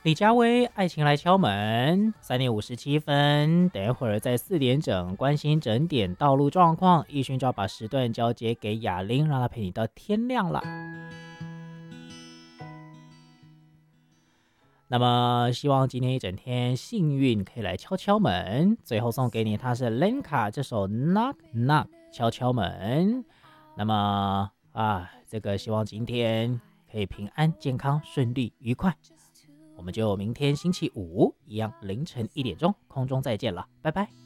李佳薇，爱情来敲门，3点57分，等一会儿在4点整关心整点道路状况，奕迅就要把时段交接给雅玲，让她陪你到天亮了。那么希望今天一整天幸运可以来敲敲门，最后送给你它是 Lenka 这首 Knock Knock 敲敲门。那么这个希望今天可以平安健康顺利愉快，我们就明天星期五一样凌晨1点钟空中再见了，拜拜。